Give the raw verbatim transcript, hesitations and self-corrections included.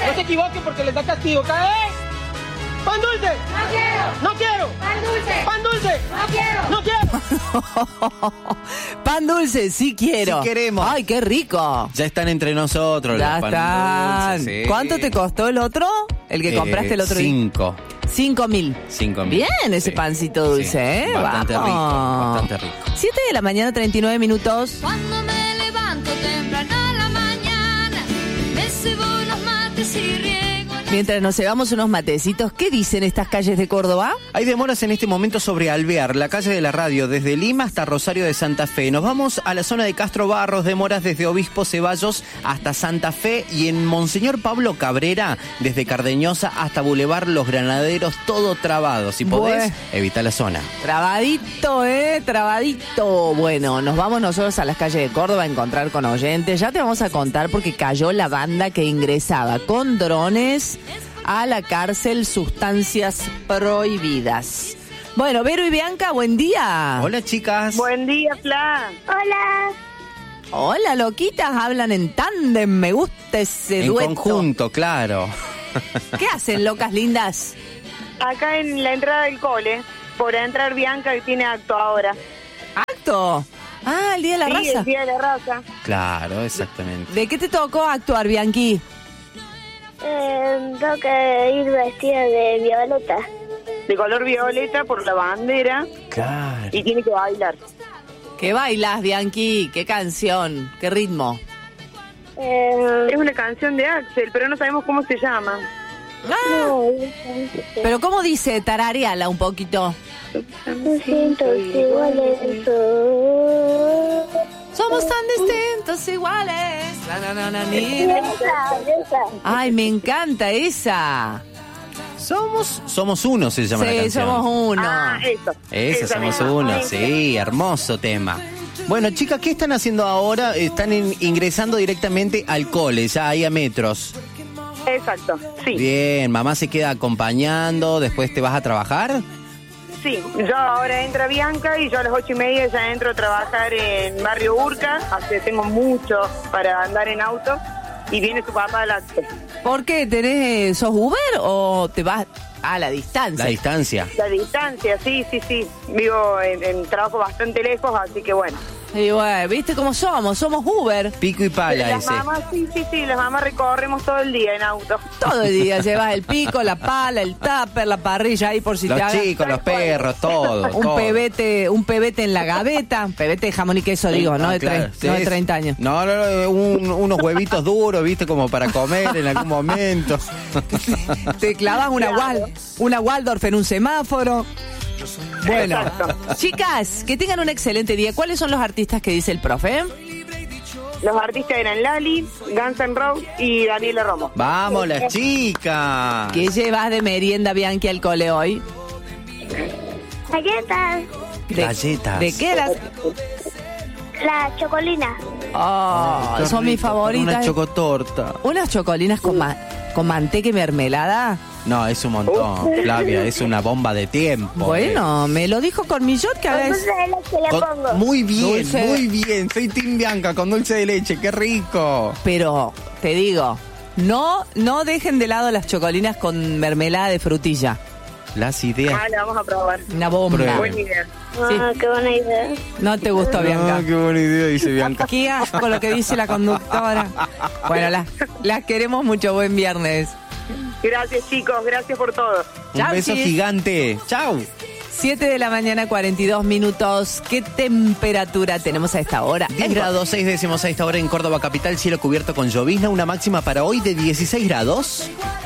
No se equivoque porque les da castigo. ¿Cae? ¡Pan dulce! ¡No quiero! ¡No quiero! ¡Pan dulce! ¡Pan dulce! ¡No quiero! ¡No quiero! Pan dulce, sí quiero. Sí queremos. Ay, qué rico. Ya están entre nosotros Ya los pan están. dulces, sí. ¿Cuánto te costó el otro? El que Eh, compraste el otro día. Cinco. Cinco mil. Cinco mil. Bien ese Sí. pancito dulce, Sí. ¿eh? Bastante Vamos. rico, bastante rico. Siete de la mañana, treinta y nueve minutos. Cuando me levanto temprano a la mañana, me cebo unos mates y riego. Mientras nos llevamos unos matecitos, ¿qué dicen estas calles de Córdoba? Hay demoras en este momento sobre Alvear, la calle de la radio, desde Lima hasta Rosario de Santa Fe. Nos vamos a la zona de Castro Barros, demoras desde Obispo Ceballos hasta Santa Fe, y en Monseñor Pablo Cabrera, desde Cardeñosa hasta Boulevard Los Granaderos, todo trabado. Si podés, Bueno. evita la zona. Trabadito, ¿eh? Trabadito. Bueno, nos vamos nosotros a las calles de Córdoba a encontrar con oyentes. Ya te vamos a contar porque cayó la banda que ingresaba con drones a la cárcel Sustancias Prohibidas. Bueno, Vero y Bianca, buen día. Hola, chicas. Buen día, Fla. Hola. Hola, loquitas, hablan en tándem, me gusta ese En dueto. conjunto, claro. ¿Qué hacen, locas lindas? Acá en la entrada del cole, por entrar Bianca, que tiene acto ahora. ¿Acto? Ah, el Día de la Sí, Raza. el Día de la Raza. Claro, exactamente. ¿De qué te tocó actuar, Bianqui? Eh, tengo que ir vestida de violeta. De color violeta por la bandera Claro. y tiene que bailar. ¿Qué bailas, Bianqui? ¿Qué canción? ¿Qué ritmo? Eh, Es una canción de Axel, pero no sabemos cómo se llama. Ah, no, pero ¿cómo dice? Tarareala un poquito. distintos iguales son. Somos tan distintos iguales. Na, na, na, na, ni, na. Esa, esa. Ay, me encanta esa. Somos, somos uno, se llama la Sí, canción. somos uno. Ah, eso. Esa, Esa somos misma. uno, sí, hermoso tema. Bueno, chicas, ¿qué están haciendo ahora? Están in- ingresando directamente al cole, ya ahí a metros. Exacto, sí. Bien, mamá se queda acompañando, después te vas a trabajar. Sí, yo ahora entra Bianca y yo a las ocho y media ya entro a trabajar en Barrio Urca, así que tengo mucho para andar en auto, y viene su papá al acto. ¿Por qué? ¿Tenés, sos Uber o te vas a la distancia? La distancia. La distancia, sí, sí, sí. Vivo en, en trabajo bastante lejos, así que bueno. Y bueno, ¿viste cómo somos? Somos Uber. Pico y pala Las ese. mamás, sí, sí, sí, las mamás recorremos todo el día en auto. Todo el día llevas el pico, la pala, el tupper, la parrilla ahí por si Los te hagas chicos, los perros, todo. un todo. pebete, un pebete en la gaveta, pebete de jamón y queso, digo, no de, claro, tre- sí, no de es- treinta años. No, no, no, un- unos huevitos duros, viste, como para comer en algún momento. Te clavas una, Wal, una Waldorf en un semáforo. Bueno, Exacto. chicas, que tengan un excelente día. ¿Cuáles son los artistas que dice el profe? Los artistas eran Lali, Guns N' Roses y Daniela Romo. Vamos, las chicas. ¿Qué llevas de merienda, Bianchi, al cole hoy? Galletas. ¿De, Galletas. ¿De qué eras? La chocolina. Oh, Qué son mis rico, favoritas. Una chocotorta. Unas chocolinas con, ma- con manteca y mermelada. No, es un montón, Flavia, es una bomba de tiempo. Bueno, me lo dijo Cormillot que a Con veces... dulce de leche le Con- pongo. muy bien, Dulce. muy bien. Soy Team Bianca con dulce de leche, qué rico. Pero, te digo, no, no dejen de lado las chocolinas con mermelada de frutilla. Las ideas. Ah, la vamos a probar. Una bomba. Prueben. Buena idea. Ah, qué buena idea. No te gustó, Bianca. Ah, qué buena idea, dice Bianca. Qué asco lo que dice la conductora. Bueno, las, las queremos mucho. Buen viernes. Gracias, chicos, gracias por todo. Un Chau, beso chis. gigante. Chau. siete de la mañana, cuarenta y dos minutos. ¿Qué temperatura tenemos a esta hora? diez grados, seis décimos a esta hora en Córdoba capital, cielo cubierto con llovizna, una máxima para hoy de dieciséis grados.